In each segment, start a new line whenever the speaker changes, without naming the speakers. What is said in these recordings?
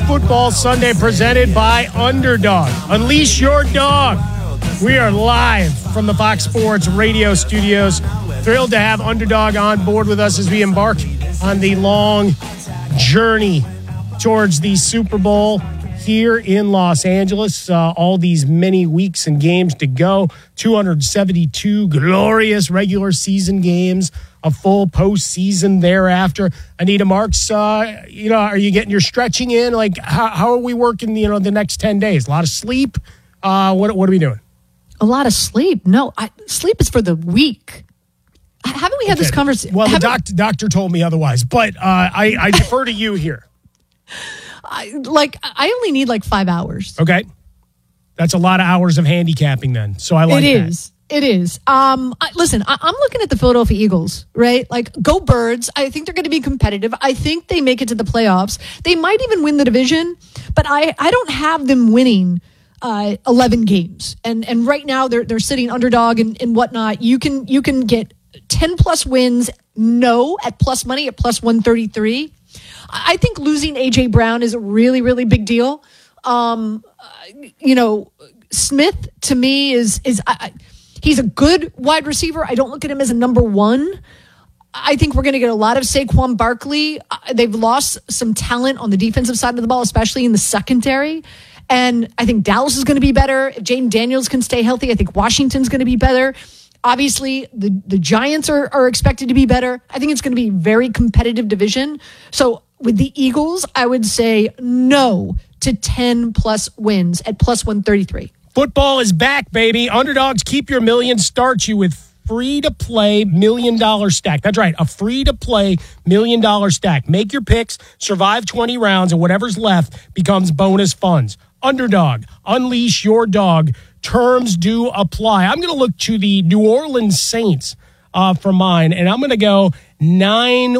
Football Sunday presented by Underdog. Unleash your dog. We are live from the Fox Sports radio studios. Thrilled to have Underdog on board with us as we embark on the long journey towards the Super Bowl here in Los Angeles. All these many weeks and games to go. 272 glorious regular season games. A full postseason thereafter. Anita Marks, are you getting your stretching in? Like, how are we working, the next 10 days? A lot of sleep? What are we doing?
A lot of sleep? No, sleep is for the week. Haven't we had this conversation?
Well, the doctor told me otherwise, but I defer to you here.
I only need 5 hours.
Okay. That's a lot of hours of handicapping then. So I like that.
It is. Listen, I'm looking at the Philadelphia Eagles, right? Go Birds. I think they're going to be competitive. I think they make it to the playoffs. They might even win the division, but I don't have them winning 11 games. And right now they're sitting underdog and whatnot. You can get 10 plus wins, at plus money at plus 133. I think losing A.J. Brown is a really, really big deal. Smith to me is he's a good wide receiver. I don't look at him as a number one. I think we're going to get a lot of Saquon Barkley. They've lost some talent on the defensive side of the ball, especially in the secondary. And I think Dallas is going to be better. If Jaden Daniels can stay healthy, I think Washington's going to be better. Obviously, the Giants are expected to be better. I think it's going to be a very competitive division. So with the Eagles, I would say no to 10 plus wins at plus 133.
Football is back, baby. Underdogs Keep Your Million starts you with free-to-play $1 million stack. That's right, a free-to-play $1 million stack. Make your picks, survive 20 rounds, and whatever's left becomes bonus funds. Underdog, unleash your dog. Terms do apply. I'm going to look to the New Orleans Saints for mine, and I'm going to go 9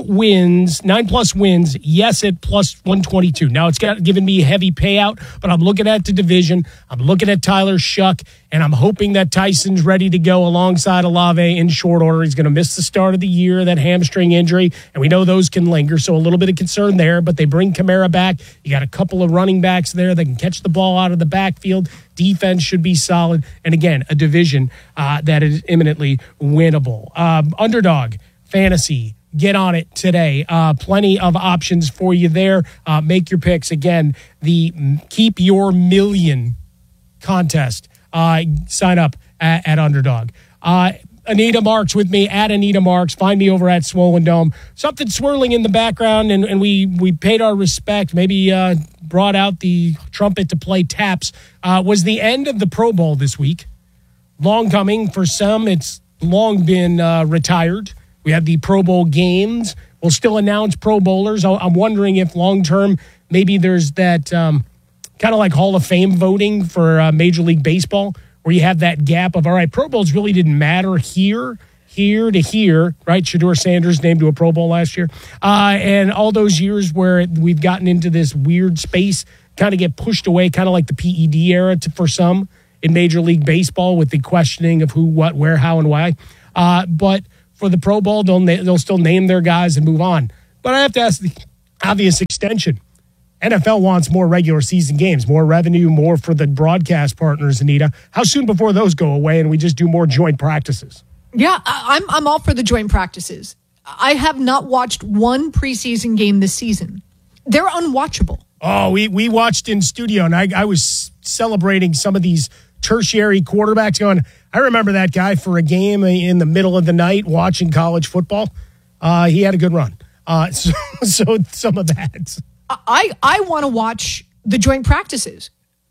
plus wins, yes, at plus 122. Now, it's given me a heavy payout, but I'm looking at the division. I'm looking at Tyler Shuck, and I'm hoping that Tyson's ready to go alongside Olave in short order. He's going to miss the start of the year, that hamstring injury, and we know those can linger, so a little bit of concern there, but they bring Kamara back. You got a couple of running backs there that can catch the ball out of the backfield. Defense should be solid, and again, a division that is imminently winnable. Underdog Fantasy, get on it today. Plenty of options for you there. Make your picks. Again, the Keep Your Million contest. Sign up at Underdog. Anita Marks with me, at Anita Marks. Find me over at Swollen Dome. Something swirling in the background, and we paid our respect, maybe brought out the trumpet to play taps, was the end of the Pro Bowl this week. Long coming. For some, it's long been retired. We have the Pro Bowl games. We'll still announce Pro Bowlers. I'm wondering if long-term maybe there's that kind of like Hall of Fame voting for Major League Baseball, where you have that gap of, all right, Pro Bowls really didn't matter here to here, right? Shedeur Sanders named to a Pro Bowl last year. And all those years where we've gotten into this weird space kind of get pushed away, kind of like the PED era for some in Major League Baseball with the questioning of who, what, where, how, and why. But for the Pro Bowl, they'll still name their guys and move on. But I have to ask the obvious extension. NFL wants more regular season games, more revenue, more for the broadcast partners, Anita. How soon before those go away and we just do more joint practices?
Yeah, I'm all for the joint practices. I have not watched one preseason game this season. They're unwatchable.
Oh, we watched in studio, and I was celebrating some of these tertiary quarterbacks going, I remember that guy for a game in the middle of the night watching college football. He had a good run. So some of that.
I want to watch the joint practices.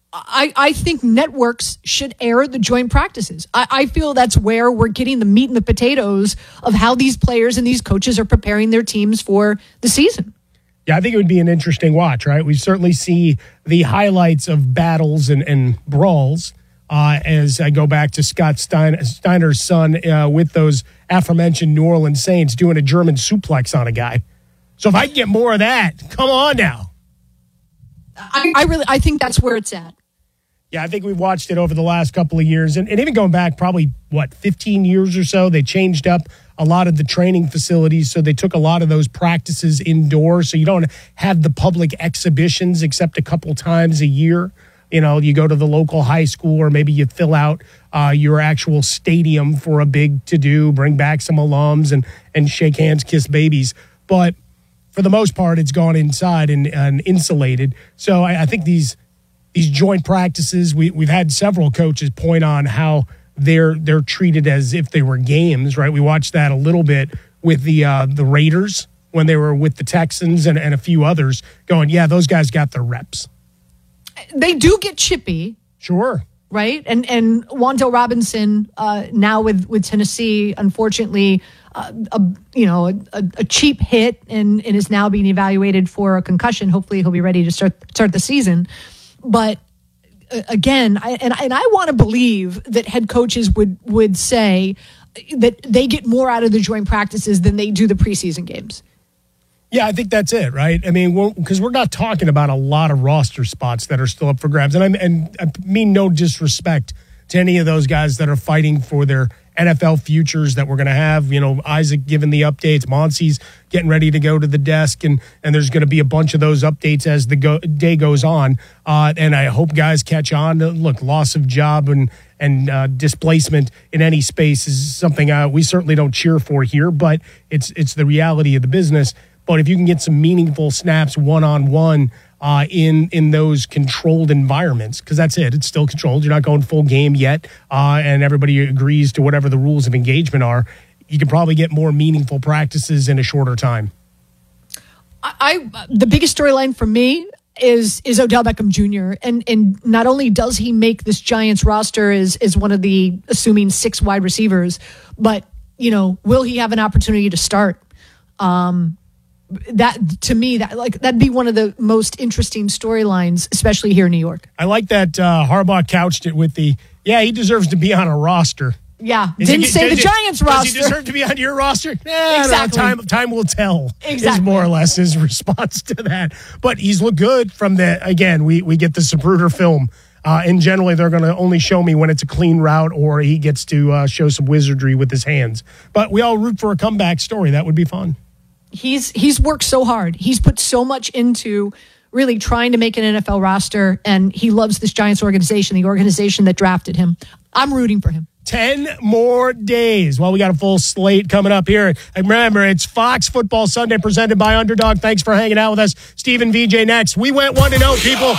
I think networks should air the joint practices. I feel that's where we're getting the meat and the potatoes of how these players and these coaches are preparing their teams for the season.
Yeah, I think it would be an interesting watch, right? We certainly see the highlights of battles and brawls as I go back to Scott Steiner's son with those aforementioned New Orleans Saints doing a German suplex on a guy. So if I can get more of that, come on now.
I think that's where it's at.
Yeah, I think we've watched it over the last couple of years. And even going back probably, 15 years or so, they changed up a lot of the training facilities. So they took a lot of those practices indoors. So you don't have the public exhibitions except a couple times a year. You go to the local high school, or maybe you fill out your actual stadium for a big to-do, bring back some alums and shake hands, kiss babies. But for the most part, it's gone inside and insulated. So I think these joint practices, we've had several coaches point on how they're treated as if they were games, right? We watched that a little bit with the Raiders when they were with the Texans and a few others going, yeah, those guys got their reps.
They do get chippy.
Sure.
Right? And Wan'Dale Robinson, now with Tennessee, unfortunately, a cheap hit and is now being evaluated for a concussion. Hopefully he'll be ready to start the season. But again, I want to believe that head coaches would say that they get more out of the joint practices than they do the preseason games.
Yeah, I think that's it, right? I mean, because we're not talking about a lot of roster spots that are still up for grabs. And I mean no disrespect to any of those guys that are fighting for their NFL futures that we're going to have. Isaac giving the updates, Monsi's getting ready to go to the desk, and there's going to be a bunch of those updates as the day goes on. And I hope guys catch on. Look, loss of job and displacement in any space is something we certainly don't cheer for here, but it's the reality of the business. But if you can get some meaningful snaps one-on-one in those controlled environments, because that's it. It's still controlled. You're not going full game yet, and everybody agrees to whatever the rules of engagement are. You can probably get more meaningful practices in a shorter time.
The biggest storyline for me is Odell Beckham Jr. And not only does he make this Giants roster as one of the assuming 6 wide receivers, but will he have an opportunity to start? That to me, that'd be one of the most interesting storylines, especially here in New York.
I like that Harbaugh couched it with he deserves to be on a roster.
Yeah, didn't say the Giants roster.
Does he deserve to be on your roster?
Exactly.
No, time will tell.
Exactly.
Is more or less his response to that. But he's looked good from we get the Zapruder film. And generally, they're going to only show me when it's a clean route or he gets to show some wizardry with his hands. But we all root for a comeback story. That would be fun.
He's worked so hard. He's put so much into really trying to make an NFL roster, and he loves this Giants organization, the organization that drafted him. I'm rooting for him.
10 more days. Well, we got a full slate coming up here. And remember, it's Fox Football Sunday presented by Underdog. Thanks for hanging out with us. Stephen VJ next. We went 1-0, people.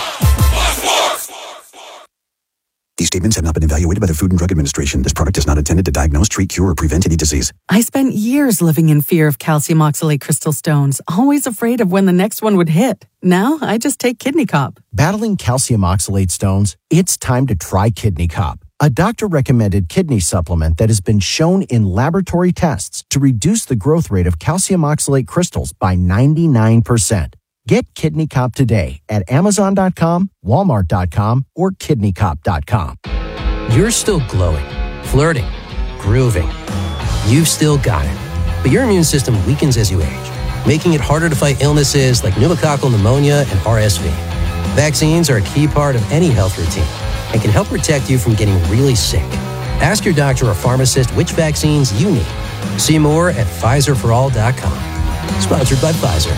These statements have not been evaluated by the Food and Drug Administration. This product is not intended to diagnose, treat, cure, or prevent any disease.
I spent years living in fear of calcium oxalate crystal stones, always afraid of when the next one would hit. Now, I just take Kidney Cop.
Battling calcium oxalate stones? It's time to try Kidney Cop, a doctor-recommended kidney supplement that has been shown in laboratory tests to reduce the growth rate of calcium oxalate crystals by 99%. Get Kidney Cop today at Amazon.com, Walmart.com, or KidneyCop.com.
You're still glowing, flirting, grooving. You've still got it. But your immune system weakens as you age, making it harder to fight illnesses like pneumococcal pneumonia and RSV. Vaccines are a key part of any health routine and can help protect you from getting really sick. Ask your doctor or pharmacist which vaccines you need. See more at PfizerForAll.com. Sponsored by Pfizer.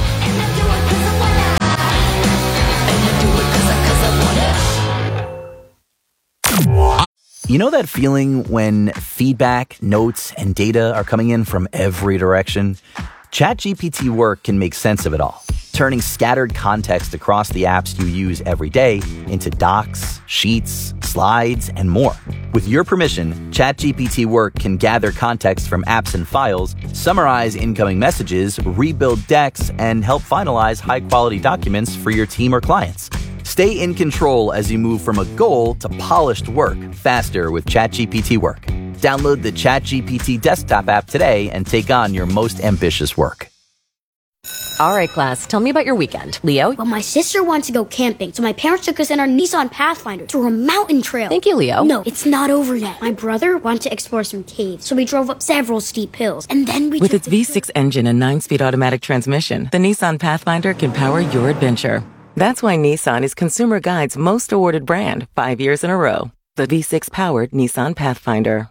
You know that feeling when feedback, notes, and data are coming in from every direction? ChatGPT Work can make sense of it all, turning scattered context across the apps you use every day into docs, sheets, slides, and more. With your permission, ChatGPT Work can gather context from apps and files, summarize incoming messages, rebuild decks, and help finalize high-quality documents for your team or clients. Stay in control as you move from a goal to polished work faster with ChatGPT Work. Download the ChatGPT desktop app today and take on your most ambitious work.
All right, class, tell me about your weekend. Leo?
Well, my sister wanted to go camping, so my parents took us in our Nissan Pathfinder to a mountain trail.
Thank you, Leo.
No, it's not over yet. My brother wanted to explore some caves, so we drove up several steep hills, and then we
With its V6 engine and 9-speed automatic transmission, the Nissan Pathfinder can power your adventure.
That's why Nissan is Consumer Guide's most awarded brand 5 years in a row. The V6-powered Nissan Pathfinder.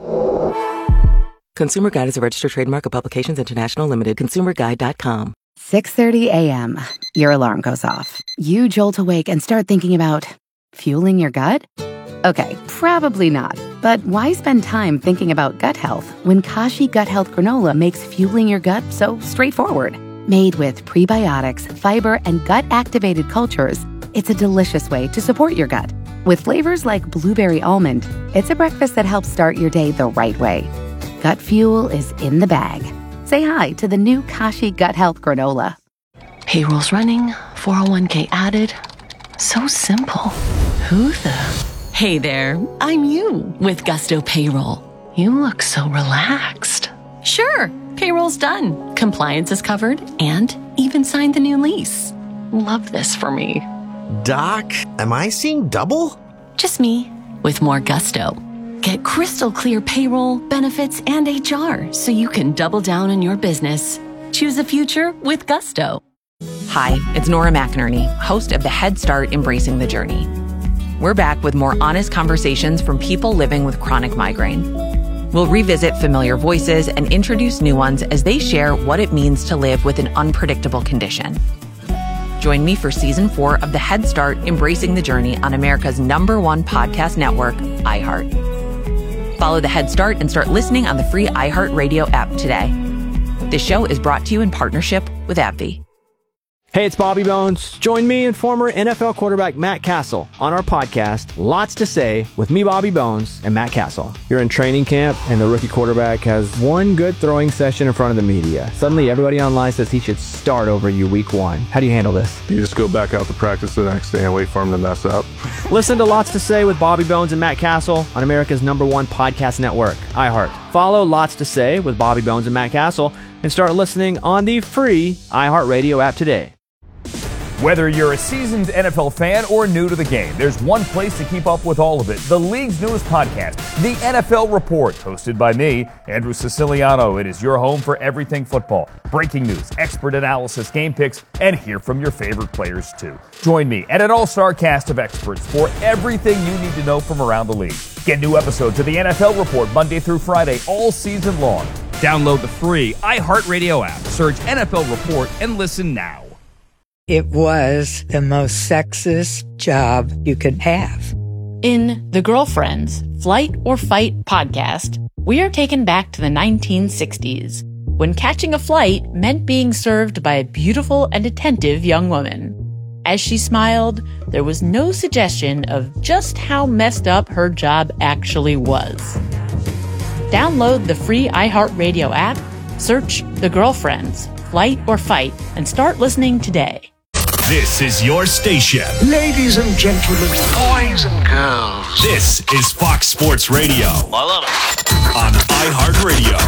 Consumer Guide is a registered trademark of Publications International Limited. ConsumerGuide.com.
6:30 a.m. Your alarm goes off. You jolt awake and start thinking about fueling your gut? Okay, probably not. But why spend time thinking about gut health when Kashi Gut Health Granola makes fueling your gut so straightforward? Made with prebiotics, fiber, and gut-activated cultures, it's a delicious way to support your gut. With flavors like blueberry almond, it's a breakfast that helps start your day the right way. Gut fuel is in the bag. Say hi to the new Kashi Gut Health Granola.
Payroll's running, 401k added. So simple. Who the... Hey there, I'm you with Gusto Payroll. You look so relaxed. Sure, payroll's done. Compliance is covered and even signed the new lease. Love this for me.
Doc, am I seeing double?
Just me with more gusto. Get crystal clear payroll, benefits, and HR so you can double down on your business. Choose the future with Gusto.
Hi, it's Nora McInerney, host of the Head Start Embracing the Journey. We're back with more honest conversations from people living with chronic migraine. We'll revisit familiar voices and introduce new ones as they share what it means to live with an unpredictable condition. Join me for Season 4 of the Head Start Embracing the Journey on America's #1 podcast network, iHeart. Follow the Head Start and start listening on the free iHeartRadio app today. This show is brought to you in partnership with AbbVie.
Hey, it's Bobby Bones. Join me and former NFL quarterback Matt Castle on our podcast, Lots to Say, with me, Bobby Bones, and Matt Castle. You're in training camp, and the rookie quarterback has one good throwing session in front of the media. Suddenly, everybody online says he should start over you week 1. How do you handle this?
You just go back out to practice the next day and wait for him to mess up.
Listen to Lots to Say with Bobby Bones and Matt Castle on America's #1 podcast network, iHeart. Follow Lots to Say with Bobby Bones and Matt Castle and start listening on the free iHeartRadio app today.
Whether you're a seasoned NFL fan or new to the game, there's one place to keep up with all of it. The league's newest podcast, The NFL Report, hosted by me, Andrew Siciliano. It is your home for everything football. Breaking news, expert analysis, game picks, and hear from your favorite players too. Join me and an all-star cast of experts for everything you need to know from around the league. Get new episodes of The NFL Report Monday through Friday all season long. Download the free iHeartRadio app. Search NFL Report and listen now.
It was the most sexist job you could have.
In The Girlfriends, Flight or Fight podcast, we are taken back to the 1960s, when catching a flight meant being served by a beautiful and attentive young woman. As she smiled, there was no suggestion of just how messed up her job actually was. Download the free iHeartRadio app, search The Girlfriends, Flight or Fight, and start listening today.
This is your station.
Ladies and gentlemen, boys and girls.
This is Fox Sports Radio.
I love it.
On iHeartRadio.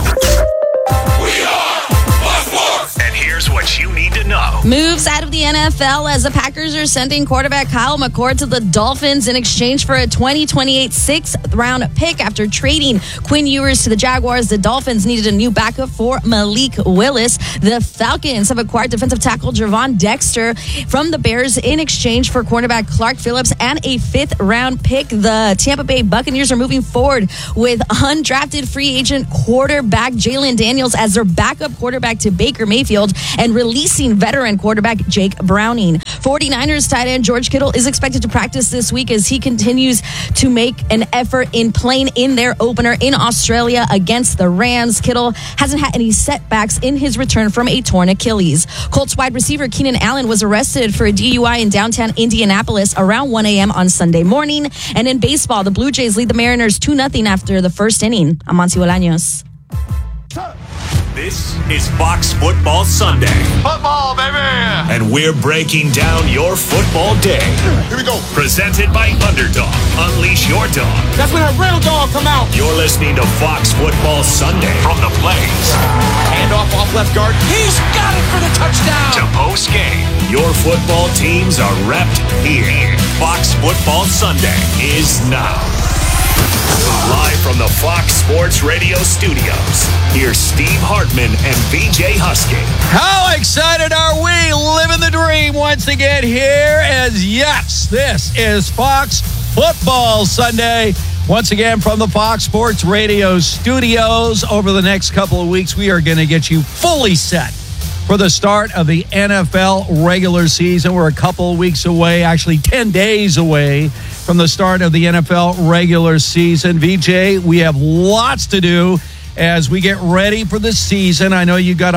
We are Fox Sports.
And here's what you need to know.
Moves out of the NFL as the Packers are sending quarterback Kyle McCord to the Dolphins in exchange for a 2028 6th-round pick. After trading Quinn Ewers to the Jaguars, the Dolphins needed a new backup for Malik Willis. The Falcons have acquired defensive tackle Javon Dexter from the Bears in exchange for cornerback Clark Phillips and a 5th-round pick. The Tampa Bay Buccaneers are moving forward with undrafted free agent quarterback Jalen Daniels as their backup quarterback to Baker Mayfield and releasing veteran quarterback Jake Browning. 49ers tight end George Kittle is expected to practice this week as he continues to make an effort in playing in their opener in Australia against the Rams. Kittle hasn't had any setbacks in his return from a torn Achilles. Colts wide receiver Keenan Allen was arrested for a DUI in downtown Indianapolis around 1 a.m. on Sunday morning. And in baseball, the Blue Jays lead the Mariners 2-0 after the first inning. I'm Monty Bolaños.
This is Fox Football Sunday.
Football, baby!
And we're breaking down your football day.
Here we go.
Presented by Underdog. Unleash your dog.
That's when a real dog come out.
You're listening to Fox Football Sunday from the Plains.
Handoff off left guard. He's got it for the touchdown.
To post game. Your football teams are repped here. Fox Football Sunday is now. Live from the Fox Sports Radio studios, here's Steve Hartman and VJ Husky.
How excited are we? Living the dream once again here as, yes, this is Fox Football Sunday. Once again from the Fox Sports Radio studios. Over the next couple of weeks, we are going to get you fully set for the start of the NFL regular season. We're a couple of weeks away, actually 10 days away from the start of the NFL regular season. VJ, we have lots to do as we get ready for the season. I know you got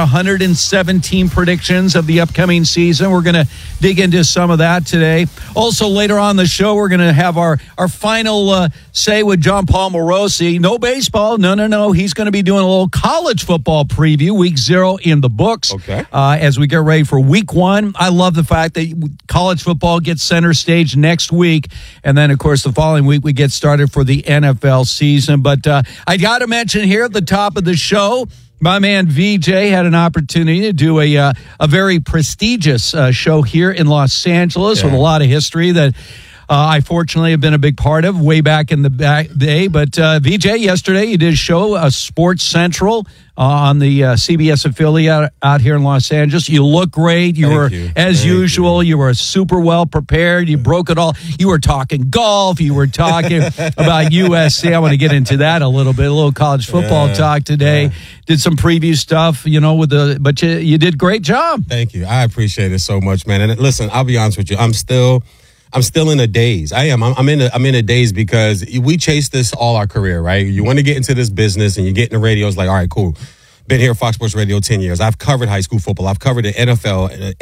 117 predictions of the upcoming season. We're going to dig into some of that today. Also, later on the show, we're going to have our final say with John Paul Morosi. No baseball. No. He's going to be doing a little college football preview, week 0 in the books.
Okay.
As we get ready for week 1. I love the fact that college football gets center stage next week. And then, of course, the following week, we get started for the NFL season. But I got to mention here at the top of the show, my man VJ had an opportunity to do a very prestigious show here in Los Angeles with a lot of history that I fortunately have been a big part of way back in the day. But VJ, yesterday you did a show, Sports Central, on the CBS affiliate out here in Los Angeles. You look great. You were, as usual, you were super well prepared. You broke it all. You were talking golf. You were talking about USC. I want to get into that a little bit. A little college football talk today. Did some preview stuff, but you did a great job.
Thank you. I appreciate it so much, man. And listen, I'll be honest with you. I'm still in a daze. I am. I'm in a daze because we chase this all our career, right? You want to get into this business and you get in the radio. It's like, all right, cool. Been here at Fox Sports Radio 10 years. I've covered high school football. I've covered the NFL,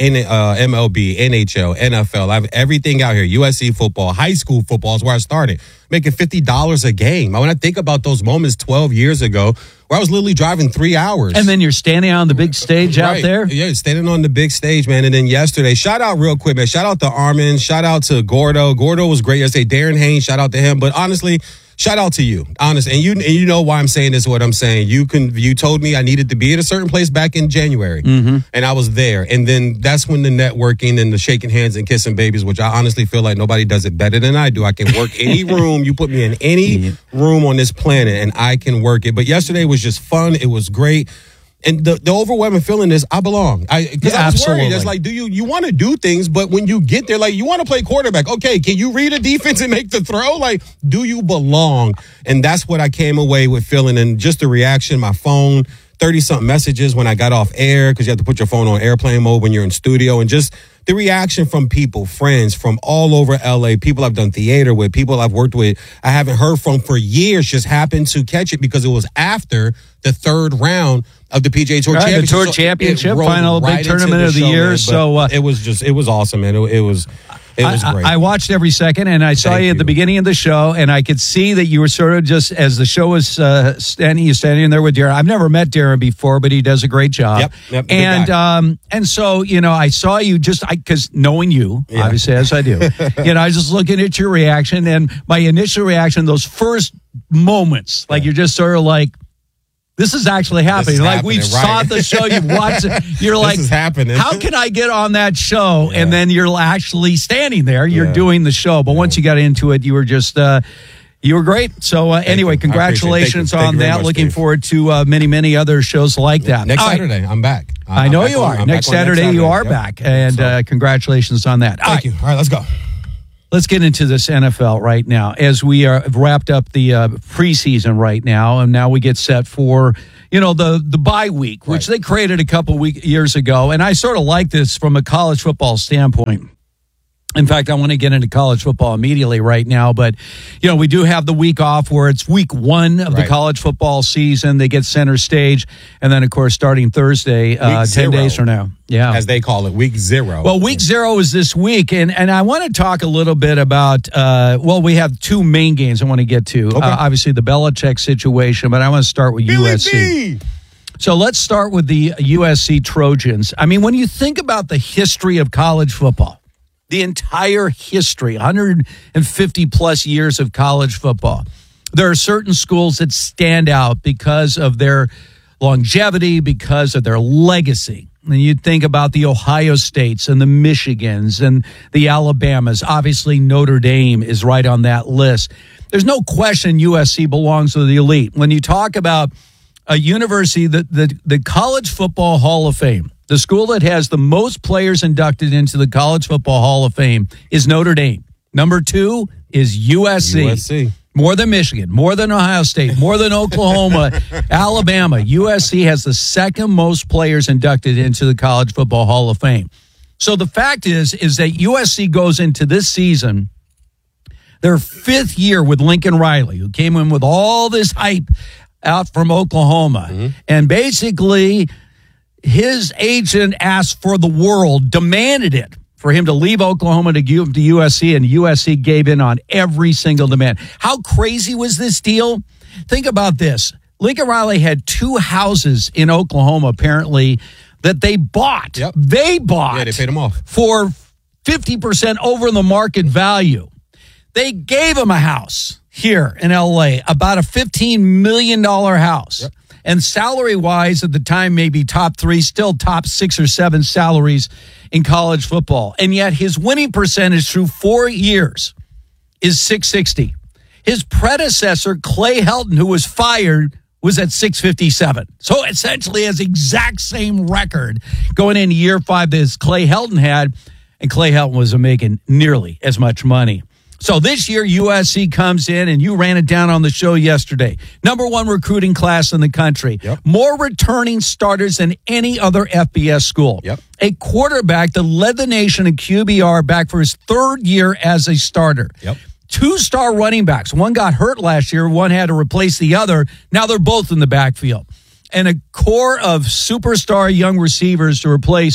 MLB, NHL, NFL. I have everything out here. USC football, high school football is where I started. Making $50 a game. When I think about those moments 12 years ago where I was literally driving 3 hours.
And then you're standing on the big stage out there?
Yeah, standing on the big stage, man. And then yesterday, shout out real quick, man. Shout out to Armin. Shout out to Gordo. Gordo was great yesterday. Darren Haynes, shout out to him. But honestly, shout out to you, honestly. And you know why I'm saying this, what I'm saying. You told me I needed to be at a certain place back in January. And I was there. And then that's when the networking and the shaking hands and kissing babies, which I honestly feel like nobody does it better than I do. I can work any room. You put me in any room on this planet and I can work it. But yesterday was just fun. It was great. And the overwhelming feeling is I belong. Because I was worried. It's like, you want to do things, but when you get there, like, you want to play quarterback. Okay, can you read a defense and make the throw? Like, do you belong? And that's what I came away with feeling. And just the reaction, my phone, 30-something messages when I got off air, because you have to put your phone on airplane mode when you're in studio, and just the reaction from people, friends from all over LA, people I've done theater with, people I've worked with, I haven't heard from for years, just happened to catch it because it was after the third round of the PGA Tour Championship.
The Tour Championship, final big tournament of the year. Man, so
it was awesome, man. It was great.
I watched every second, and I saw you at the beginning of the show, and I could see that you were sort of just, as the show was standing there with Darren. I've never met Darren before, but he does a great job.
Yep.
And so, I saw you because knowing you, obviously, as I do, I was just looking at your reaction, and my initial reaction, those first moments, like you're just sort of like, this is actually happening. Like, we've saw the show, you've watched it. You're like,
this is happening.
How can I get on that show? And then you're actually standing there. You're doing the show. But once you got into it, you were just, you were great. So anyway, congratulations on that.
Much,
looking
Steve.
forward to many, many other shows like that.
Next Saturday, I'm back.
I know you are. Next Saturday, you are back. And congratulations on that.
Thank you. All right, let's go.
Let's get into this NFL right now as we are wrapped up the preseason right now, and now we get set for the bye week, which they created a couple years ago, and I sort of like this from a college football standpoint. In fact, I want to get into college football immediately right now, but we do have the week off where it's week 1 of the college football season. They get center stage, and then of course starting Thursday, 10 days from now. Yeah.
As they call it, week 0.
Well, week 0 is this week, and I want to talk a little bit about, we have 2 main games I want to get to. Okay. Obviously, the Belichick situation, but I want to start with USC. So let's start with the USC Trojans. I mean, when you think about the history of college football, the entire history, 150 plus years of college football, there are certain schools that stand out because of their longevity, because of their legacy. and you think about the Ohio States and the Michigans and the Alabamas. Obviously, Notre Dame is right on that list. There's no question USC belongs to the elite. When you talk about a university, the College Football Hall of Fame, the school that has the most players inducted into the College Football Hall of Fame is Notre Dame. Number 2 is USC. More than Michigan, more than Ohio State, more than Oklahoma, Alabama. USC has the second most players inducted into the College Football Hall of Fame. So the fact is that USC goes into this season, their 5th year with Lincoln Riley, who came in with all this hype out from Oklahoma. Mm-hmm. And basically, his agent asked for the world, demanded it, for him to leave Oklahoma to give to USC, and USC gave in on every single demand. How crazy was this deal? Think about this. Lincoln Riley had 2 houses in Oklahoma, apparently, that they bought.
Yep.
They bought.
Yeah, they paid him off.
For 50% over the market value. They gave him a house here in L.A., about a $15 million house. Yep. And salary-wise, at the time, maybe top 3, still top 6 or 7 salaries in college football. And yet his winning percentage through 4 years is .660. His predecessor, Clay Helton, who was fired, was at .657. So essentially has exact same record going into year 5 as Clay Helton had, and Clay Helton wasn't making nearly as much money. So this year, USC comes in, and you ran it down on the show yesterday. Number 1 recruiting class in the country.
Yep.
More returning starters than any other FBS school.
Yep.
A quarterback that led the nation in QBR back for his 3rd year as a starter.
Yep.
2-star running backs. One got hurt last year. One had to replace the other. Now they're both in the backfield. And a core of superstar young receivers to replace,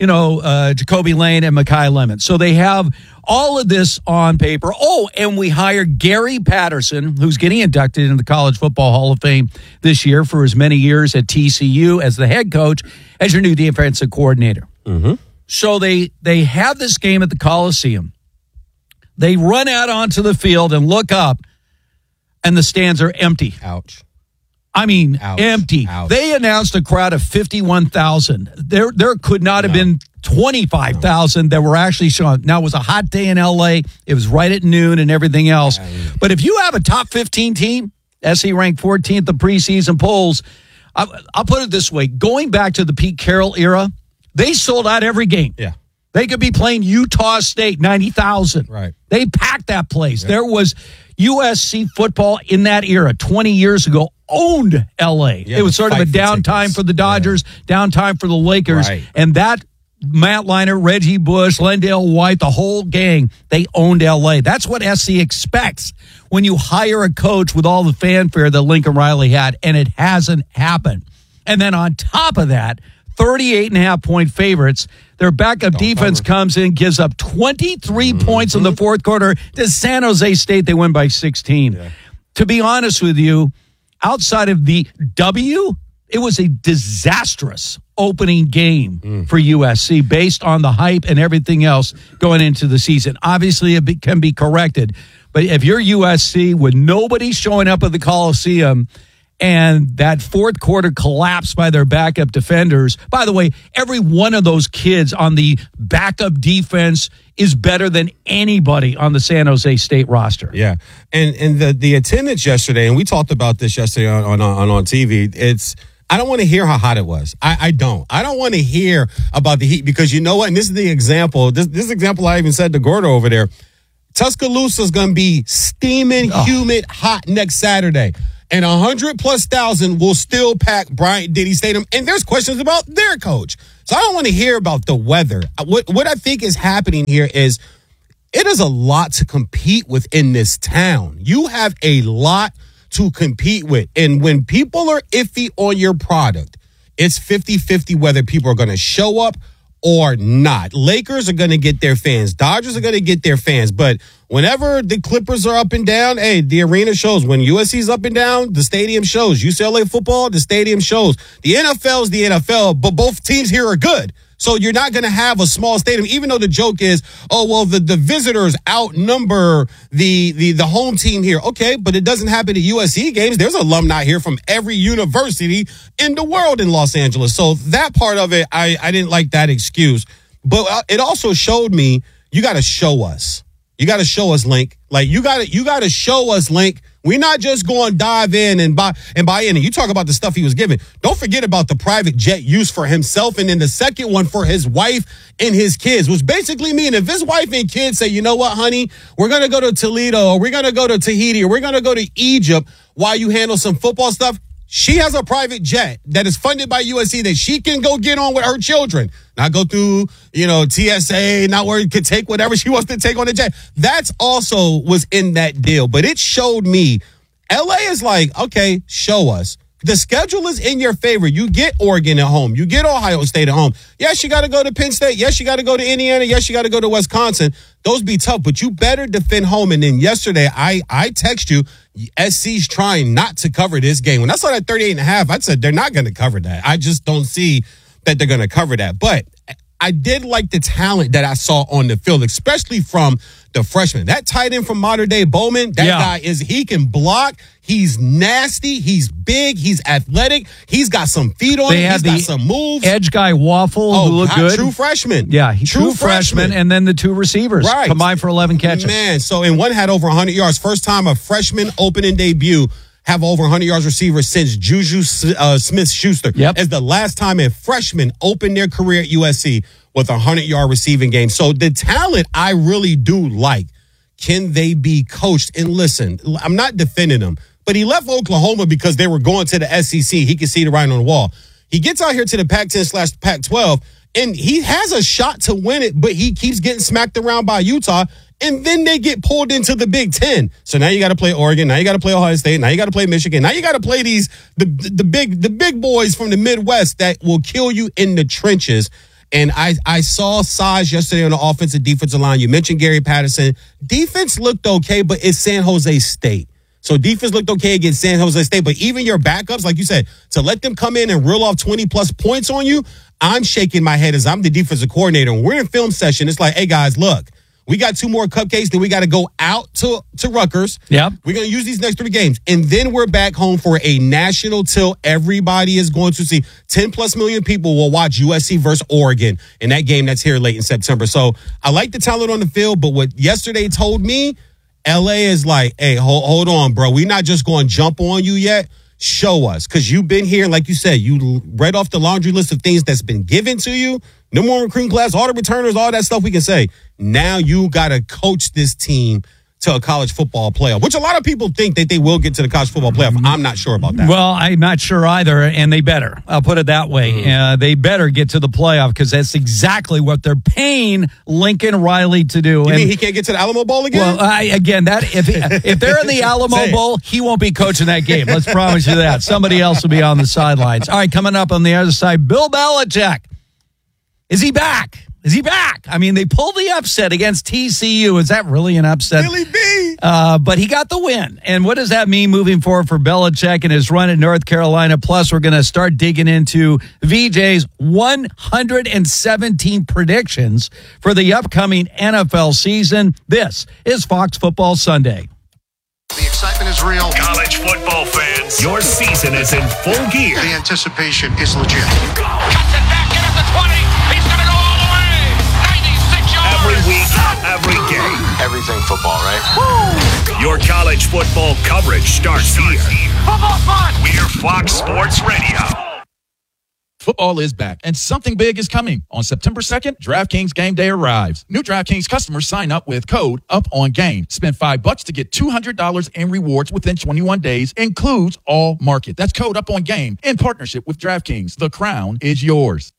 Jacoby Lane and Mekhi Lemons. So they have all of this on paper. Oh, and we hired Gary Patterson, who's getting inducted into the College Football Hall of Fame this year for his many years at TCU as the head coach, as your new defensive coordinator.
Mm-hmm.
So they have this game at the Coliseum. They run out onto the field and look up, and the stands are empty.
Ouch.
I mean,
Ouch.
empty.
Ouch.
They announced a crowd of 51,000. There could not have been 25,000 that were actually shown. Now, it was a hot day in L.A. It was right at noon and everything else. But if you have a top 15 team, SC ranked 14th in preseason polls, I'll put it this way. Going back to the Pete Carroll era, they sold out every game.
Yeah.
They could be playing Utah State, 90,000.
Right.
They packed that place. Yep. There was USC football in that era 20 years ago owned L.A.
Yeah,
it was sort of a downtime for the Dodgers, downtime for the Lakers.
Right.
And that Matt Leinart, Reggie Bush, Lendale White, the whole gang, they owned L.A. That's what SC expects when you hire a coach with all the fanfare that Lincoln Riley had, and it hasn't happened. And then on top of that, 38.5-point favorites. Their backup defense comes in, gives up 23 points in the fourth quarter to San Jose State. They win by 16. Yeah. To be honest with you, outside of the W, it was a disastrous opening game for USC based on the hype and everything else going into the season. Obviously, it can be corrected. But if you're USC with nobody showing up at the Coliseum and that fourth quarter collapse by their backup defenders. By the way, every one of those kids on the backup defense is better than anybody on the San Jose State roster.
Yeah. And the attendance yesterday, and we talked about this yesterday on TV, I don't want to hear how hot it was. I don't want to hear about the heat, because you know what? And this is the example. This example I even said to Gordo over there. Tuscaloosa is going to be steaming, humid, hot next Saturday. And 100,000+ will still pack Bryant-Denny Stadium. And there's questions about their coach. So I don't want to hear about the weather. What I think is happening here is it is a lot to compete with in this town. You have a lot to compete with. And when people are iffy on your product, it's 50-50 whether people are going to show up or not. Lakers are going to get their fans. Dodgers are going to get their fans. But Whenever the Clippers are up and down, hey, the arena shows. When USC's up and down, the stadium shows. UCLA football, the stadium shows. The NFL is the NFL, but both teams here are good. So you're not going to have a small stadium, even though the joke is, oh, well, the visitors outnumber the home team here. Okay, but it doesn't happen at USC games. There's alumni here from every university in the world in Los Angeles. So that part of it, I didn't like that excuse. But it also showed me you got to show us. You got to show us, Link. Like, you got to show us, Link. We're not just going to dive in and buy in. And you talk about the stuff he was given. Don't forget about the private jet use for himself, and then the second one for his wife and his kids, which basically mean if his wife and kids say, you know what, honey, we're going to go to Toledo, or we're going to go to Tahiti, or we're going to go to Egypt while you handle some football stuff, she has a private jet that is funded by USC that she can go get on with her children. Not go through, TSA, not where you can take whatever she wants to take on the jet. That's also was in that deal. But it showed me, LA is like, okay, show us. The schedule is in your favor. You get Oregon at home. You get Ohio State at home. Yes, you got to go to Penn State. Yes, you got to go to Indiana. Yes, you got to go to Wisconsin. Those be tough, but you better defend home. And then yesterday, I text you, SC's trying not to cover this game. When I saw that 38.5, I said they're not going to cover that. I just don't see that they're going to cover that. But I did like the talent that I saw on the field, especially from the freshman. That tight end from Mater Dei Bowman, guy he can block. He's nasty. He's big. He's athletic. He's got some feet on him. He's got some moves.
Edge guy Waffle, who looked good.
True freshman.
Yeah, true freshman. And then the two receivers combined for 11 catches.
Man, and one had over 100 yards. First time a freshman opening debut have over 100 yards receiver since Juju Smith-Schuster.
Yep.
As the last time a freshman opened their career at USC with a 100-yard receiving game. So the talent I really do like. Can they be coached? And listen, I'm not defending them, but he left Oklahoma because they were going to the SEC. He could see the writing on the wall. He gets out here to the Pac-10/Pac-12, and he has a shot to win it, but he keeps getting smacked around by Utah, and then they get pulled into the Big Ten. So now you got to play Oregon. Now you got to play Ohio State. Now you got to play Michigan. Now you got to play the big boys from the Midwest that will kill you in the trenches. And I saw size yesterday on the offensive defensive line. You mentioned Gary Patterson. Defense looked okay, but it's San Jose State. So defense looked okay against San Jose State. But even your backups, like you said, to let them come in and reel off 20-plus points on you, I'm shaking my head as I'm the defensive coordinator. When we're in film session, it's like, hey, guys, look. We got 2 more cupcakes, then we got to go out to Rutgers.
Yep.
We're going to use these next 3 games. And then we're back home for a national tilt. Everybody is going to see 10-plus million people will watch USC versus Oregon in that game that's here late in September. So I like the talent on the field, but what yesterday told me, LA is like, hey, hold on, bro. We're not just going to jump on you yet. Show us. Because you've been here, like you said, you read off the laundry list of things that's been given to you. No more recruiting class, all the returners, all that stuff we can say. Now you got to coach this team to a college football playoff, which a lot of people think that they will get to the college football playoff. I'm not sure about that.
Well, I'm not sure either, and they better. I'll put it that way. They better get to the playoff because that's exactly what they're paying Lincoln Riley to do.
You mean he can't get to the Alamo Bowl again?
Well, if they're in the Alamo Bowl, he won't be coaching that game. Let's promise you that. Somebody else will be on the sidelines. All right, coming up on the other side, Bill Belichick. Is he back? Is he back? I mean, they pulled the upset against TCU. Is that really an upset?
Billy B.
But he got the win. And what does that mean moving forward for Belichick and his run at North Carolina? Plus, we're going to start digging into VJ's 117 predictions for the upcoming NFL season. This is Fox Football Sunday.
The excitement is real.
College football fans, your season is in full gear.
The anticipation is legit.
Cuts it back in at the 20. He's going to go all the way. 96 yards.
Every week, every game.
Everything football, right? Woo!
Your college football coverage starts here.
Football fun.
We're Fox Sports Radio.
Football is back, and something big is coming. On September 2nd, DraftKings Game Day arrives. New DraftKings customers sign up with code UPONGAME. Spend $5 to get $200 in rewards within 21 days. Includes all market. That's code UPONGAME in partnership with DraftKings. The crown is yours.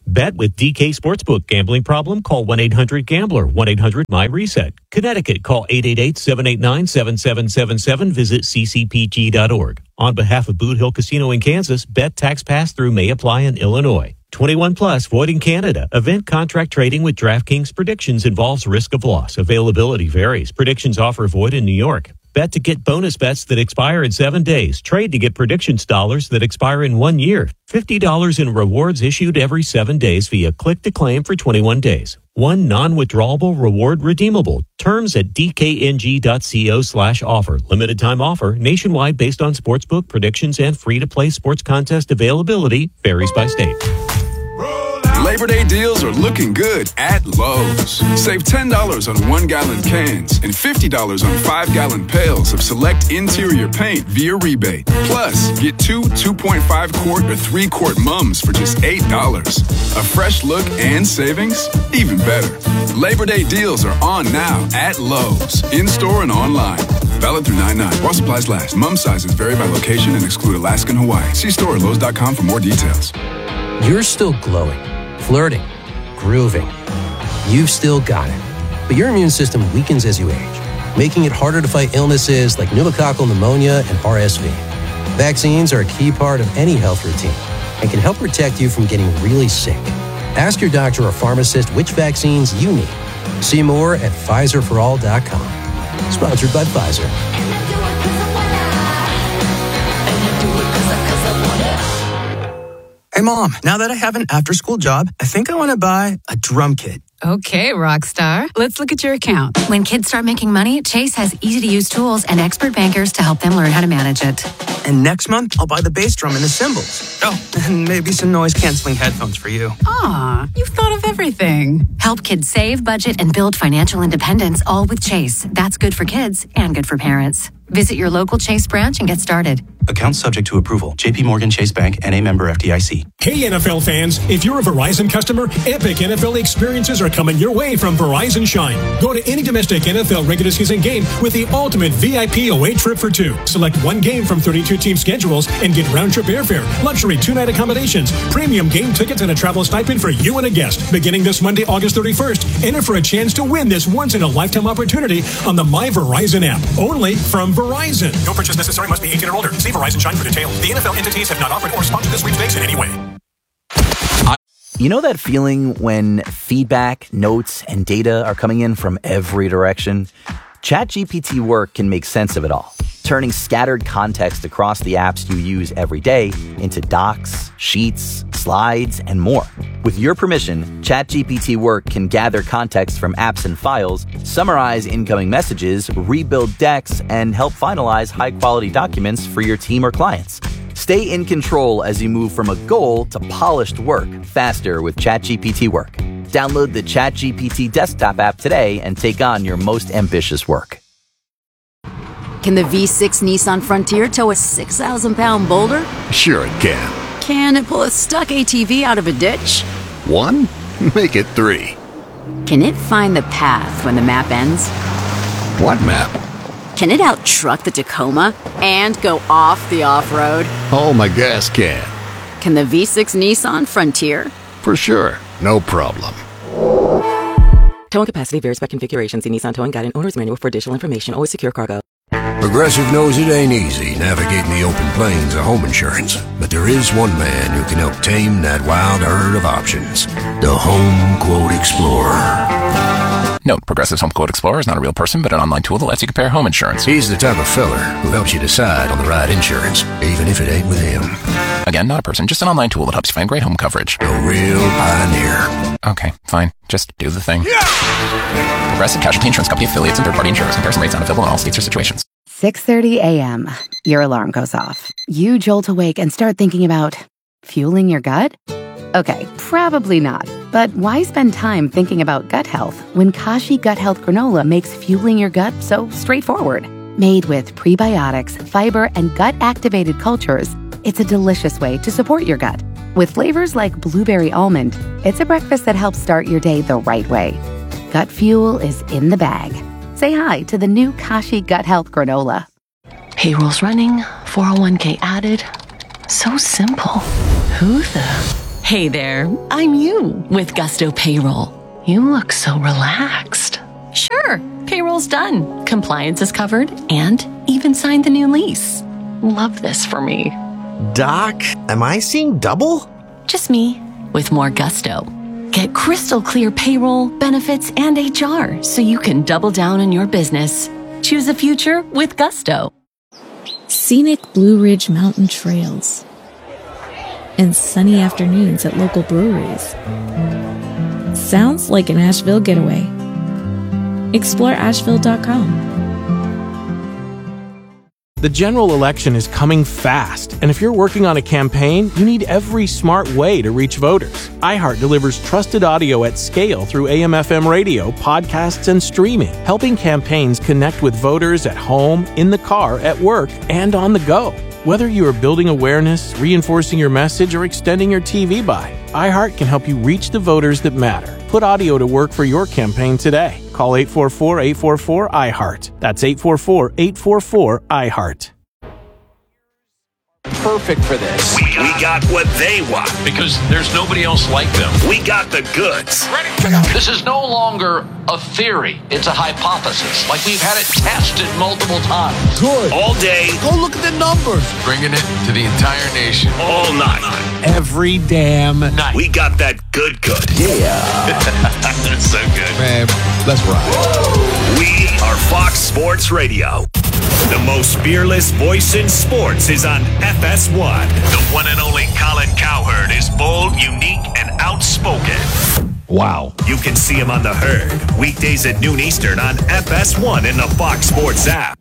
Bet with DK Sportsbook. Gambling problem? Call 1-800-GAMBLER, 1-800-MY-RESET. Connecticut, call 888-789-7777. Visit ccpg.org. On behalf of Boot Hill Casino in Kansas, bet tax pass-through may apply in Illinois. 21 plus, void in Canada. Event contract trading with DraftKings predictions involves risk of loss. Availability varies. Predictions offer void in New York. Bet to get bonus bets that expire in 7 days. Trade to get predictions dollars that expire in 1 year. $50 in rewards issued every 7 days via click to claim for 21 days. One non-withdrawable reward redeemable. Terms at dkng.co/offer. Limited time offer. Nationwide based on sportsbook predictions and free-to-play sports contest availability. Varies by state.
Labor Day deals are looking good at Lowe's. Save $10 on 1-gallon cans and $50 on 5-gallon pails of select interior paint via rebate. Plus, get 2 2.5-quart or 3-quart mums for just $8. A fresh look and savings? Even better. Labor Day deals are on now at Lowe's, in-store and online. Valid through 9/9. While supplies last. Mum sizes vary by location and exclude Alaska and Hawaii. See store at Lowe's.com for more details.
You're still glowing, flirting, grooving. You've still got it. But your immune system weakens as you age, making it harder to fight illnesses like pneumococcal pneumonia and RSV. Vaccines are a key part of any health routine and can help protect you from getting really sick. Ask your doctor or pharmacist which vaccines you need. See more at PfizerForAll.com. Sponsored by Pfizer.
Hey, Mom, now that I have an after-school job, I think I want to buy a drum kit.
Okay, Rockstar. Let's look at your account.
When kids start making money, Chase has easy-to-use tools and expert bankers to help them learn how to manage it.
And next month, I'll buy the bass drum and the cymbals. Oh, and maybe some noise-canceling headphones for you.
Aw, you've thought of everything.
Help kids save, budget, and build financial independence, all with Chase. That's good for kids and good for parents. Visit your local Chase branch and get started.
Account subject to approval. JP Morgan Chase Bank, N.A. member FDIC.
Hey, NFL fans. If you're a Verizon customer, epic NFL experiences are coming your way from Verizon Shine. Go to any domestic NFL regular season game with the ultimate VIP away trip for two. Select one game from 32 team schedules and get round-trip airfare, luxury 2-night accommodations, premium game tickets, and a travel stipend for you and a guest. Beginning this Monday, August 31st, enter for a chance to win this once-in-a-lifetime opportunity on the My Verizon app. Only from Verizon. No purchase necessary. Must be 18 or older. See Verizon Shine for details. The NFL entities have not offered or sponsored this sweepstakes in any way.
You know that feeling when feedback, notes, and data are coming in from every direction? ChatGPT Work can make sense of it all, turning scattered context across the apps you use every day into docs, sheets, slides, and more. With your permission, ChatGPT Work can gather context from apps and files, summarize incoming messages, rebuild decks, and help finalize high-quality documents for your team or clients. Stay in control as you move from a goal to polished work faster with ChatGPT Work. Download the ChatGPT desktop app today and take on your most ambitious work.
Can the V6 Nissan Frontier tow a 6,000-pound boulder?
Sure it can.
Can it pull a stuck ATV out of a ditch?
1? Make it 3.
Can it find the path when the map ends?
What map?
Can it out-truck the Tacoma and go off the off-road?
Oh, my gas can.
Can the V6 Nissan Frontier?
For sure. No problem.
Towing capacity varies by configuration. See Nissan Towing Guide and Owner's Manual for additional information. Always secure cargo.
Progressive knows it ain't easy navigating the open plains of home insurance, but there is one man who can help tame that wild herd of options. The Home Quote Explorer.
Note, Progressive's Home Quote Explorer is not a real person, but an online tool that lets you compare home insurance.
He's the type of feller who helps you decide on the right insurance, even if it ain't with him.
Again, not a person, just an online tool that helps you find great home coverage.
A real pioneer.
Okay, fine. Just do the thing. Progressive Casualty Insurance Company affiliates and third-party insurers. Comparison rates not available in all states or situations.
6:30 a.m. Your alarm goes off. You jolt awake and start thinking about fueling your gut? Okay, probably not. But why spend time thinking about gut health when Kashi Gut Health Granola makes fueling your gut so straightforward? Made with prebiotics, fiber, and gut-activated cultures, it's a delicious way to support your gut. With flavors like blueberry almond, it's a breakfast that helps start your day the right way. Gut fuel is in the bag. Say hi to the new Kashi Gut Health Granola.
Payroll's running, 401k added. So simple. Who the? Hey there, I'm you with Gusto Payroll. You look so relaxed. Sure, payroll's done, compliance is covered, and even signed the new lease. Love this for me.
Doc, am I seeing double?
Just me, with more gusto. Get crystal clear payroll, benefits, and HR so you can double down on your business. Choose a future with Gusto.
Scenic Blue Ridge Mountain Trails and sunny afternoons at local breweries. Sounds like an Asheville getaway. Explore Asheville.com.
The general election is coming fast, and if you're working on a campaign, you need every smart way to reach voters. iHeart delivers trusted audio at scale through AM/FM radio, podcasts, and streaming, helping campaigns connect with voters at home, in the car, at work, and on the go. Whether you are building awareness, reinforcing your message, or extending your TV buy, iHeart can help you reach the voters that matter. Put audio to work for your campaign today. Call 844-844-iHeart. That's 844-844-iHeart.
Perfect for this. We got what they want because there's nobody else like them. We got the goods.
This is no longer a theory. It's a hypothesis. Like we've had it tested multiple times.
Good. All day.
Go look at the numbers.
Bringing it to the entire nation.
All night.
Every damn night.
We got that good.
Yeah.
That's so good.
Man, let's ride.
We are Fox Sports Radio. The most fearless voice in sports is on FS1. The one and only Colin Cowherd is bold, unique, and outspoken.
Wow.
You can see him on The Herd, weekdays at noon Eastern on FS1 in the Fox Sports app.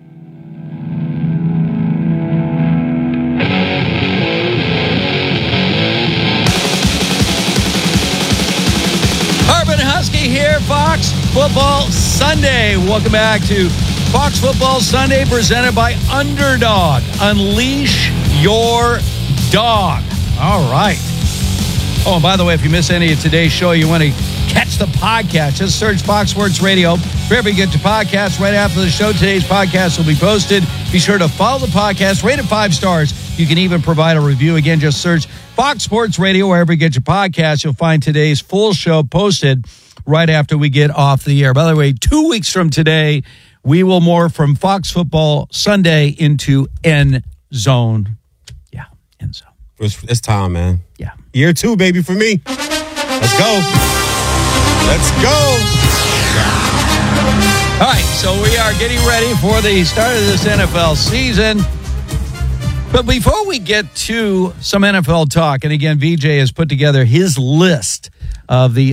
Harbin Husky here, Fox Football Sunday. Welcome back to Fox Football Sunday, presented by Underdog. Unleash your dog. All right. Oh, and by the way, if you miss any of today's show, you want to catch the podcast, just search Fox Sports Radio. Wherever you get your podcast, right after the show, today's podcast will be posted. Be sure to follow the podcast, rate it 5 stars. You can even provide a review. Again, just search Fox Sports Radio wherever you get your podcast. You'll find today's full show posted right after we get off the air. By the way, 2 weeks from today, we will morph from Fox Football Sunday into End Zone. Yeah, End Zone.
It's time, man.
Yeah.
Year 2, baby, for me. Let's go. Let's go.
All right, so we are getting ready for the start of this NFL season. But before we get to some NFL talk, and again, VJ has put together his list of the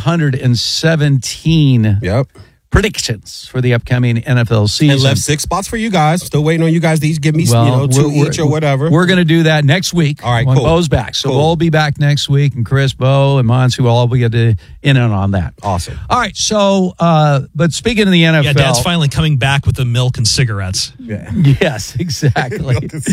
117 predictions for the upcoming NFL season.
And left 6 spots for you guys. Still waiting on you guys to give me 2 each or whatever.
We're going to do that next week.
All right,
when
cool.
Bo's back. So we'll be back next week, and Chris, Bo, and Monsu will all be in on that.
Awesome.
All right, so, but speaking of the NFL.
Yeah, Dad's finally coming back with the milk and cigarettes.
Yeah. Yes, exactly.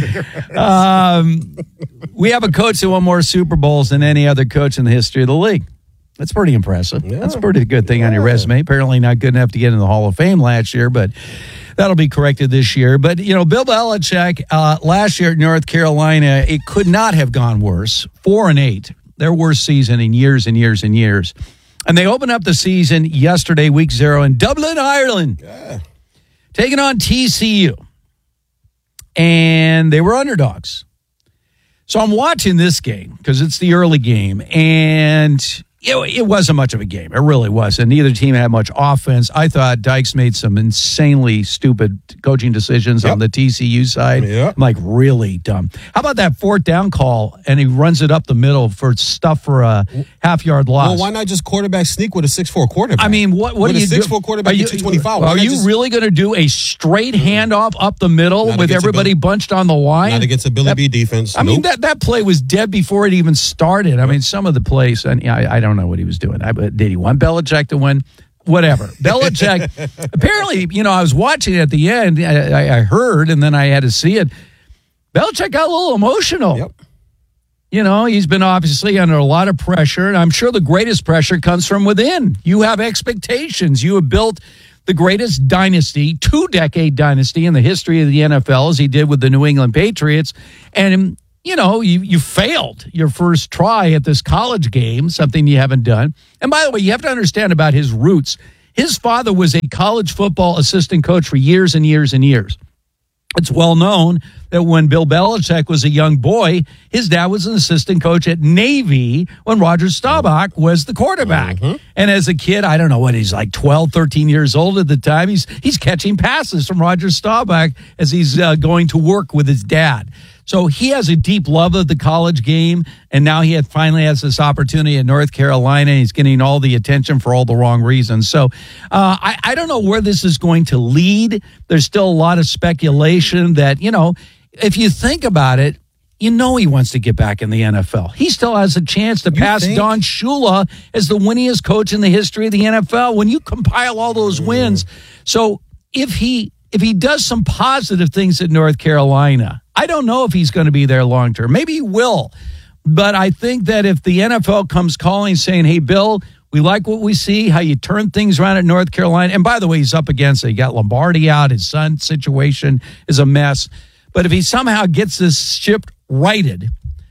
We have a coach that won more Super Bowls than any other coach in the history of the league. That's pretty impressive. Yeah. That's a pretty good thing on your resume. Apparently not good enough to get in the Hall of Fame last year, but that'll be corrected this year. But, you know, Bill Belichick, last year at North Carolina, it could not have gone worse. 4-8, their worst season in years and years and years. And they opened up the season yesterday, week 0, in Dublin, Ireland, taking on TCU. And they were underdogs. So I'm watching this game because it's the early game, and it wasn't much of a game. It really wasn't. Neither team had much offense. I thought Dykes made some insanely stupid coaching decisions on the TCU side. I'm like, really dumb. How about that 4th down call, and he runs it up the middle for stuff for a half-yard loss?
Well, why not just quarterback sneak with a 6'4" quarterback?
I mean, what do you do?
A 6'4" quarterback gets you 25.
Are you really going to do a straight handoff up the middle with everybody bunched on the line?
Not against a Billy B defense.
I mean, that play was dead before it even started. I mean, some of the plays, and I don't know what he was doing. Did he want Belichick to win? Whatever. Belichick, apparently, you know, I was watching it at the end. I heard, and then I had to see it. Belichick got a little emotional. You know, he's been obviously under a lot of pressure, and I'm sure the greatest pressure comes from within. You have expectations. You have built the greatest dynasty, 2-decade dynasty in the history of the NFL, as he did with the New England Patriots. And, you failed your first try at this college game, something you haven't done. And by the way, you have to understand about his roots. His father was a college football assistant coach for years and years and years. It's well known that when Bill Belichick was a young boy, his dad was an assistant coach at Navy when Roger Staubach was the quarterback. Mm-hmm. And as a kid, I don't know what he's like 12, 13 years old at the time, he's catching passes from Roger Staubach as he's going to work with his dad. So he has a deep love of the college game, and now he finally has this opportunity at North Carolina. He's getting all the attention for all the wrong reasons. So I don't know where this is going to lead. There's still a lot of speculation that, if you think about it, he wants to get back in the NFL. He still has a chance to pass Don Shula as the winningest coach in the history of the NFL when you compile all those wins. So if he does some positive things at North Carolina, I don't know if he's going to be there long term. Maybe he will. But I think that if the NFL comes calling saying, hey, Bill, we like what we see, how you turn things around at North Carolina. And by the way, he's up against it. You got Lombardi out. His son's situation is a mess. But if he somehow gets this ship righted,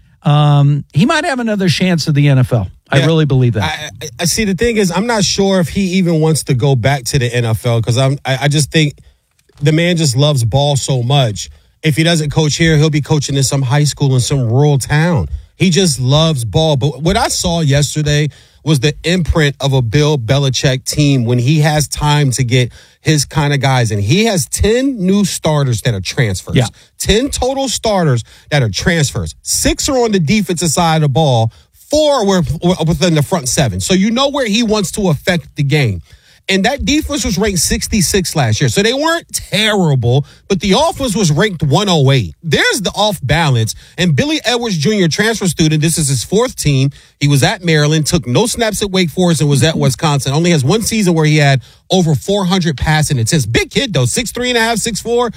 he might have another chance at the NFL. I really believe that.
I see. The thing is, I'm not sure if he even wants to go back to the NFL because I just think the man just loves ball so much. If he doesn't coach here, he'll be coaching in some high school in some rural town. He just loves ball. But what I saw yesterday was the imprint of a Bill Belichick team when he has time to get his kind of guys in. He has 10 new starters that are transfers. Yeah. 10 total starters that are transfers. 6 are on the defensive side of the ball. 4 were within the front 7. So you know where he wants to affect the game. And that defense was ranked 66 last year. So they weren't terrible, but the offense was ranked 108. There's the off balance. And Billy Edwards Jr., transfer student, this is his 4th team. He was at Maryland, took no snaps at Wake Forest, and was at Wisconsin. Only has one season where he had over 400 passing attempts. Big kid, though, 6'3.5", 6'4",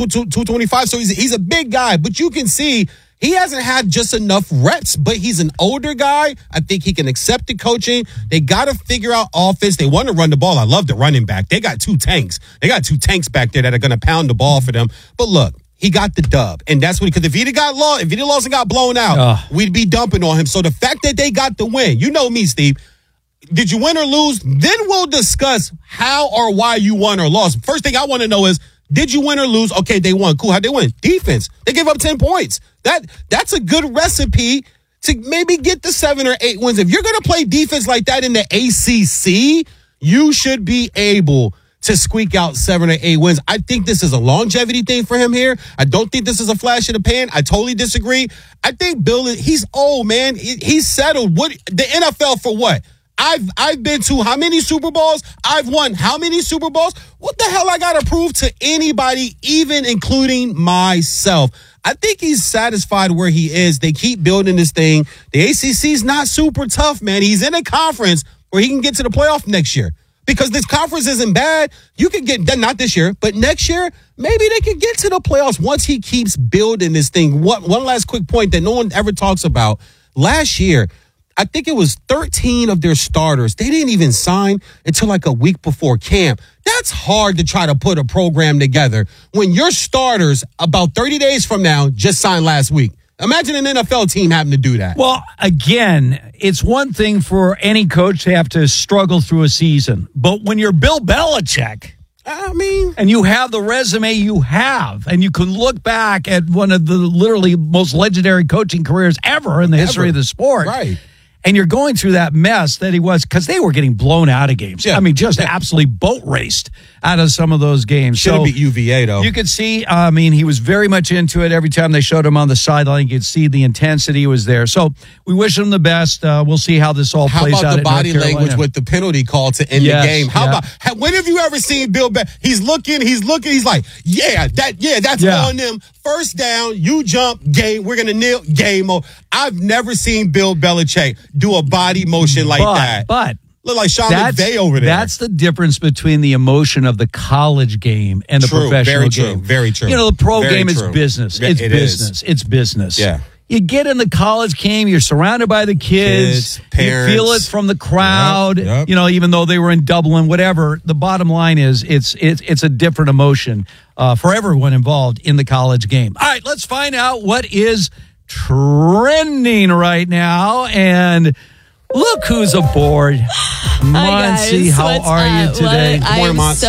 225. So he's a big guy. But you can see he hasn't had just enough reps, but he's an older guy. I think he can accept the coaching. They got to figure out offense. They want to run the ball. I love the running back. They got 2 tanks. They got 2 tanks back there that are going to pound the ball for them. But look, he got the dub. And that's what, because if he'd lost and got blown out, we'd be dumping on him. So the fact that they got the win, you know me, Steve. Did you win or lose? Then we'll discuss how or why you won or lost. First thing I want to know is, did you win or lose? Okay, they won. Cool. How'd they win? Defense. They gave up 10 points. That's a good recipe to maybe get the 7 or 8 wins. If you're going to play defense like that in the ACC, you should be able to squeak out 7 or 8 wins. I think this is a longevity thing for him here. I don't think this is a flash in the pan. I totally disagree. I think Bill, he's old, man. He's settled. What the NFL for what? I've been to how many Super Bowls? I've won how many Super Bowls? What the hell I got to prove to anybody, even including myself? I think he's satisfied where he is. They keep building this thing. The ACC's not super tough, man. He's in a conference where he can get to the playoff next year. Because this conference isn't bad. You can get, not this year, but next year, maybe they can get to the playoffs once he keeps building this thing. One last quick point that no one ever talks about. Last year, I think it was 13 of their starters. They didn't even sign until like a week before camp. That's hard to try to put a program together when your starters about 30 days from now just signed last week. Imagine an NFL team having to do that.
Well, again, it's one thing for any coach to have to struggle through a season. But when you're Bill Belichick, and you have the resume you have, and you can look back at one of the literally most legendary coaching careers ever in the history of the sport.
Right.
And you're going through that mess that he was, because they were getting blown out of games. Yeah. I mean, just absolutely boat raced out of some of those games.
Should have beat UVA, though.
You could see, he was very much into it. Every time they showed him on the sideline, you could see the intensity was there. So we wish him the best. We'll see how this all plays out.
How about the body language with the penalty call to end the game? How about, when have you ever seen Bill he's looking, he's like, that's on them. First down, you jump, game. We're going to kneel, game. I've never seen Bill Belichick do a body motion like that.
But
look like Sean McVay over there.
That's the difference between the emotion of the college game and the professional game.
Very true.
You know, the pro game is business. It's business. It's business.
Yeah.
You get in the college game, you're surrounded by the kids
parents.
You feel it from the crowd.
Yep.
You know, even though they were in Dublin, whatever. The bottom line is, it's a different emotion for everyone involved in the college game. All right, let's find out what is trending right now. And look who's aboard. Monty, how are you today?
Good morning, Monty.